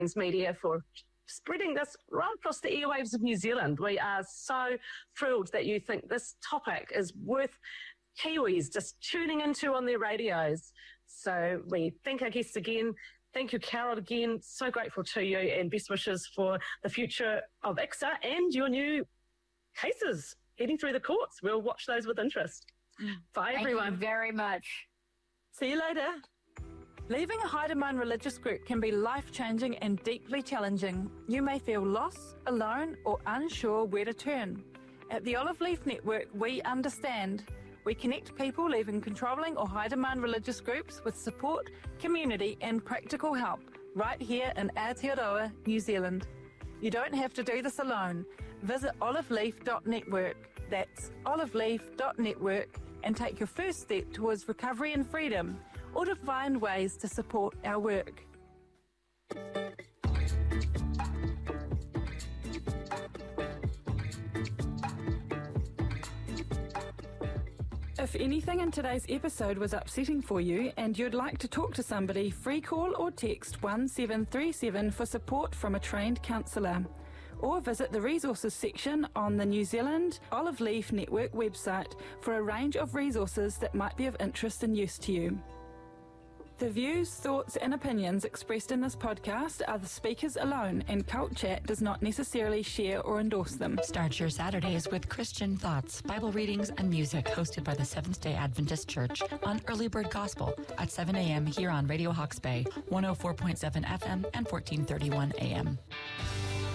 Media for spreading this right across the airwaves of New Zealand. We are so thrilled that you think this topic is worth Kiwis just tuning into on their radios. So we thank our guests again. Thank you, Carol, again. So grateful to you, and best wishes for the future of ICSA and your new cases heading through the courts. We'll watch those with interest. Bye, everyone. Thank you very much. See you later. Leaving a Haere Mai religious group can be life-changing and deeply challenging. You may feel lost, alone, or unsure where to turn. At the Olive Leaf Network, we understand. We connect people leaving controlling or high demand religious groups with support, community and practical help right here in Aotearoa, New Zealand. You don't have to do this alone. Visit oliveleaf.network. That's oliveleaf.network and take your first step towards recovery and freedom, or to find ways to support our work. If anything in today's episode was upsetting for you and you'd like to talk to somebody, free call or text 1737 for support from a trained counsellor. Or visit the resources section on the New Zealand Olive Leaf Network website for a range of resources that might be of interest and use to you. The views, thoughts and opinions expressed in this podcast are the speakers alone, and Cult Chat does not necessarily share or endorse them. Start your Saturdays with Christian thoughts, Bible readings and music hosted by the Seventh-day Adventist Church on Early Bird Gospel at 7 a.m. here on Radio Hawke's Bay, 104.7 FM and 1431 AM.